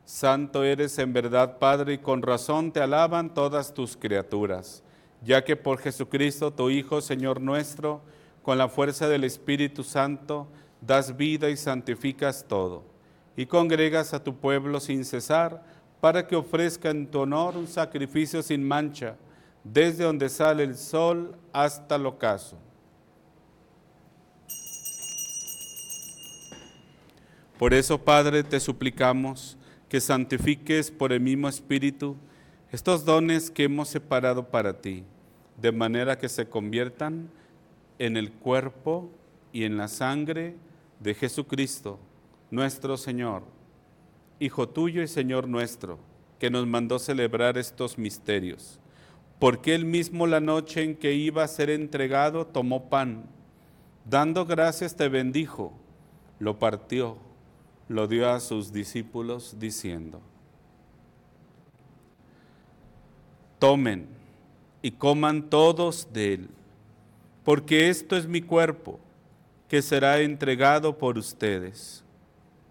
Santo eres en verdad, Padre, y con razón te alaban todas tus criaturas, ya que por Jesucristo, tu Hijo, Señor nuestro, con la fuerza del Espíritu Santo, das vida y santificas todo, y congregas a tu pueblo sin cesar, para que ofrezca en tu honor un sacrificio sin mancha, desde donde sale el sol hasta el ocaso. Por eso, Padre, te suplicamos que santifiques por el mismo Espíritu estos dones que hemos separado para ti, de manera que se conviertan en el cuerpo y en la sangre de Jesucristo, nuestro Señor, Hijo tuyo y Señor nuestro, que nos mandó celebrar estos misterios. Porque él mismo la noche en que iba a ser entregado, tomó pan, dando gracias te bendijo, lo partió, lo dio a sus discípulos diciendo: tomen y coman todos de él, porque esto es mi cuerpo, que será entregado por ustedes.